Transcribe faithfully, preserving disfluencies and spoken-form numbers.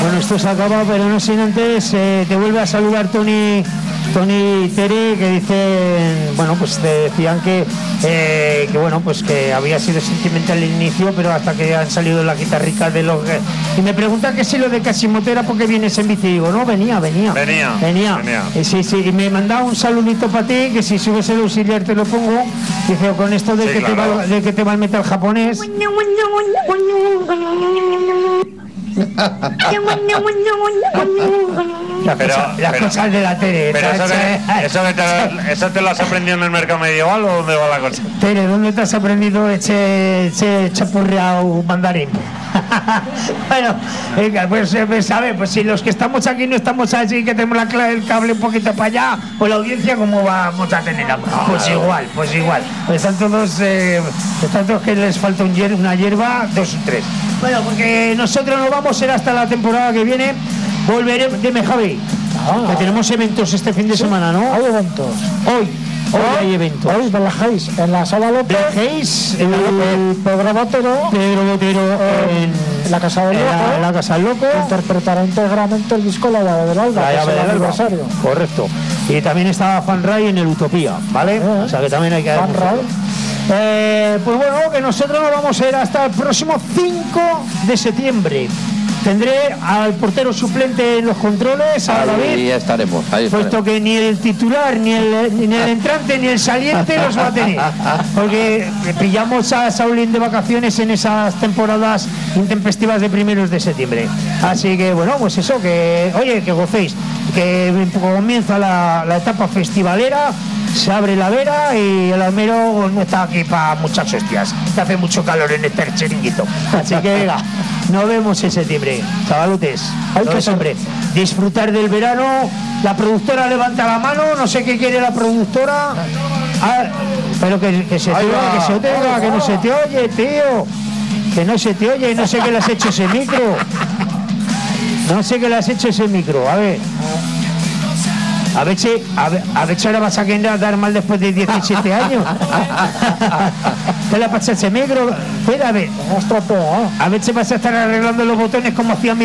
Bueno, esto se acaba, pero no sin antes eh, te vuelve a saludar Tony Tony Tere, que dicen, bueno, pues te decían que eh, que bueno, pues que había sido sentimental el inicio, pero hasta que han salido las guitarricas de los... Y me preguntan que si lo de Casimoto era porque vienes en bici. Y digo, no, venía, venía. Venía. Venía. venía. Y sí, sí, y me mandaba un saludito para ti, que si subes el auxiliar te lo pongo. Dice, con esto de, Sí, que, claro. te va, de que te va el metal japonés. Las Pero- cosas, las pero- cosas de la Tere. Pero eso, ¿sabes? que, eso, que te, ¿eso te lo has aprendido en el mercado medieval o dónde va la cosa? Tere, ¿dónde te has aprendido ese, ese chapurreado mandarín? Bueno, venga, pues, eh, pues a ver, pues si los que estamos aquí no estamos así, que tenemos la cla- el cable un poquito para allá, pues la audiencia, ¿cómo vamos a tener? Pues igual, pues igual. Pues están todos, eh, están todos que les falta un hier- una hierba, dos o tres. Bueno, porque nosotros nos vamos a ir hasta la temporada que viene. Volveremos, dime, Javi, Ah. que tenemos eventos este fin de semana, ¿no? Hay eventos. Hoy, hoy hay eventos. Hoy de la Geis en la Sala López. Dejéis en la López. El Pedro Botero Pedro Botero en, en la Casa del en Loco. la, en la Casa del Loco. Interpretará íntegramente el disco La llave del alba, La que es llave el del alba. aniversario. Correcto. Y también está Fan Ray en el Utopía, ¿vale? Eh. O sea que también hay que... Fan Ray. Eh, pues bueno, que nosotros nos vamos a ir hasta el próximo cinco de septiembre. Tendré al portero suplente en los controles, a David. Ahí estaremos, ahí Puesto estaremos. que ni el titular, ni el, ni el entrante, ni el saliente los va a tener. Porque pillamos a Saulín de vacaciones en esas temporadas intempestivas de primeros de septiembre. Así que bueno, pues eso, que oye, que gocéis, que comienza la, la etapa festivalera, se abre la vera y el almero no está aquí para muchas hostias. Que hace mucho calor en este chiringuito. Así que venga, nos vemos en septiembre, chavalotes. Hay que Todo, hombre, disfrutar del verano. La productora levanta la mano, no sé qué quiere la productora. Ah, pero que, que se te Ahí oiga, va, que se te oiga, ahí que no va. se te oye, tío. Que no se te oye, no sé qué le has hecho ese micro. No sé qué le has hecho ese micro, a ver. A ver si, a ver, a ver si ahora vas a querer dar mal después de diecisiete años. ¿Qué le pasa a ese micro? Espera, a ver. Has tropeado. A ver si vas a estar arreglando los botones como hacía mi